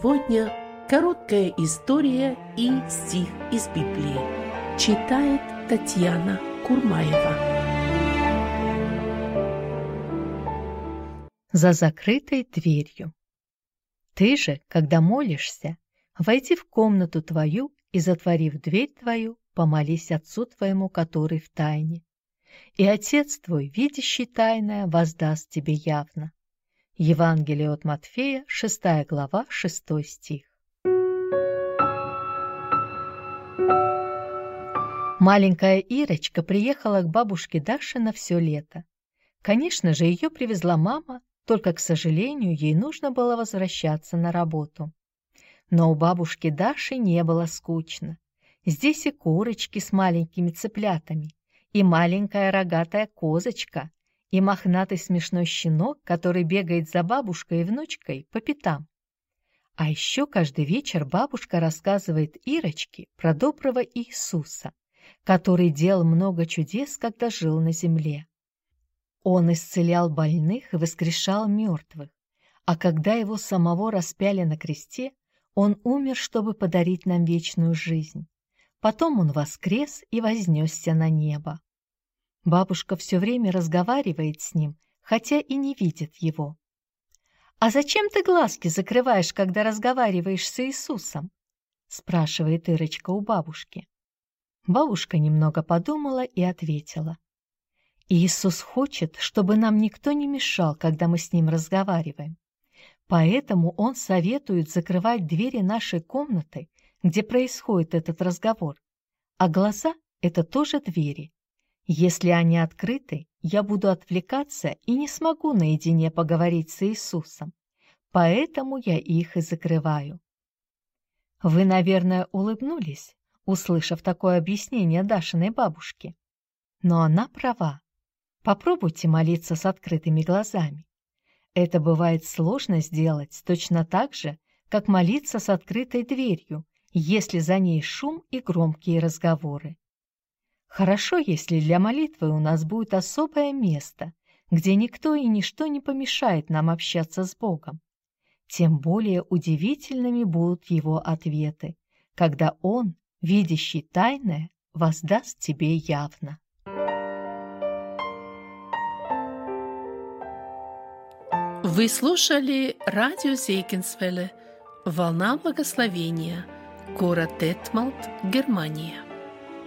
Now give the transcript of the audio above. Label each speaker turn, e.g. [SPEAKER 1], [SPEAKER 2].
[SPEAKER 1] сегодня короткая история и стих из Библии. Читает Татьяна Курмаева.
[SPEAKER 2] За закрытой дверью. Ты же, когда молишься, войди в комнату твою и, затворив дверь твою, помолись Отцу твоему, который в тайне. И Отец твой, видящий тайное, воздаст тебе явно. Евангелие от Матфея, 6 глава, 6 стих. Маленькая Ирочка приехала к бабушке Даше на все лето. Конечно же, ее привезла мама, только, к сожалению, ей нужно было возвращаться на работу. Но у бабушки Даши не было скучно. Здесь и курочки с маленькими цыплятами, и маленькая рогатая козочка, и мохнатый смешной щенок, который бегает за бабушкой и внучкой по пятам. А еще каждый вечер бабушка рассказывает Ирочке про доброго Иисуса, который делал много чудес, когда жил на земле. Он исцелял больных и воскрешал мертвых, а когда его самого распяли на кресте, он умер, чтобы подарить нам вечную жизнь. Потом он воскрес и вознесся на небо. Бабушка все время разговаривает с ним, хотя и не видит его. «А зачем ты глазки закрываешь, когда разговариваешь с Иисусом?» – спрашивает Ирочка у бабушки. Бабушка немного подумала и ответила. «Иисус хочет, чтобы нам никто не мешал, когда мы с Ним разговариваем. Поэтому Он советует закрывать двери нашей комнаты, где происходит этот разговор. А глаза – это тоже двери. Если они открыты, я буду отвлекаться и не смогу наедине поговорить с Иисусом. Поэтому я их и закрываю». Вы, наверное, улыбнулись, услышав такое объяснение Дашиной бабушки. Но она права. Попробуйте молиться с открытыми глазами. Это бывает сложно сделать точно так же, как молиться с открытой дверью, если за ней шум и громкие разговоры. Хорошо, если для молитвы у нас будет особое место, где никто и ничто не помешает нам общаться с Богом. Тем более удивительными будут Его ответы, когда Он, видящий тайное, воздаст тебе явно.
[SPEAKER 1] Вы слушали радио Зейкинсвелле «Волна благословения», город Детмалт, Германия.